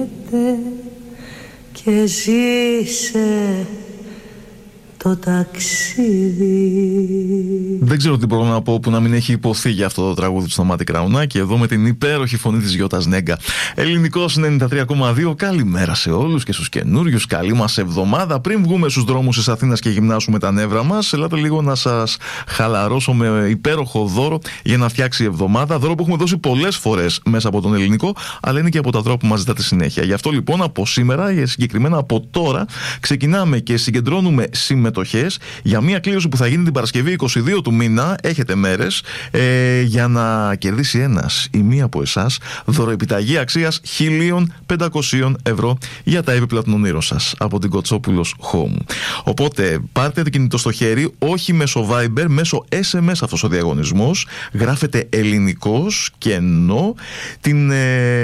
γίνεται και ζήσε το ταξίδι. Δεν ξέρω τι μπορώ να πω που να μην έχει υποθεί για αυτό το τραγούδι του Σταμάτη Κραουνάκη, εδώ με την υπέροχη φωνή της Γιώτας Νέγκα. Ελληνικός 93,2. Καλημέρα σε όλους και στους καινούριους. Καλή μας εβδομάδα. Πριν βγούμε στους δρόμους της Αθήνας και γυμνάσουμε τα νεύρα μας, ελάτε λίγο να σας χαλαρώσω με υπέροχο δώρο για να φτιάξει η εβδομάδα. Δώρο που έχουμε δώσει πολλές φορές μέσα από τον Ελληνικό, αλλά είναι και από τα δώρα που μας ζητάτε συνέχεια. Γι' αυτό λοιπόν από σήμερα, συγκεκριμένα από τώρα, ξεκινάμε και συγκεντρώνουμε συμμετοχές για μια κλήρωση που θα γίνει την Παρασκευή 22 του μήνα. Έχετε μέρες για να κερδίσει ένας ή μία από εσάς δωροεπιταγή αξίας 1.500 ευρώ για τα έπιπλα των ονείρων σας από την Κοτσόπουλος Home. Οπότε πάρτε το κινητό στο χέρι, όχι μέσω Viber, μέσω SMS αυτός ο διαγωνισμός. Γράφετε Ελληνικός και ενώ την